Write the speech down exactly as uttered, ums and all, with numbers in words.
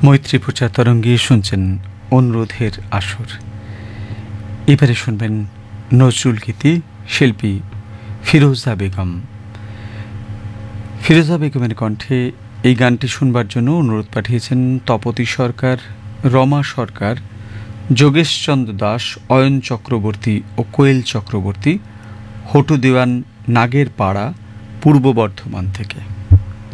মৈত্রী প্রচার তরঙ্গে শুনছেন অনুরোধের আসর। এবারে শুনবেন নজরুল গীতি, শিল্পী ফিরোজা বেগম। ফিরোজা বেগমের কণ্ঠে এই গানটি শুনবার জন্য অনুরোধ পাঠিয়েছেন তপতী সরকার, রমা সরকার, যোগেশচন্দ্র দাস, অয়ন চক্রবর্তী ও কোয়েল চক্রবর্তী, হটু দেওয়ান, নাগের পাড়া, পূর্ব বর্ধমান থেকে।